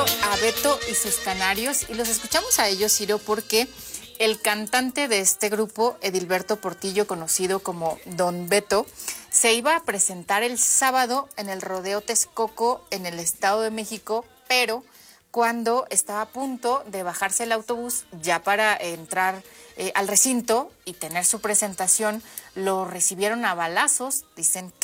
a Beto y sus Canarios, y los escuchamos a ellos, Ciro, porque el cantante de este grupo, Edilberto Portillo, conocido como Don Beto, se iba a presentar el sábado en el Rodeo Texcoco en el Estado de México, pero cuando estaba a punto de bajarse el autobús ya para entrar al recinto y tener su presentación, lo recibieron a balazos. Dicen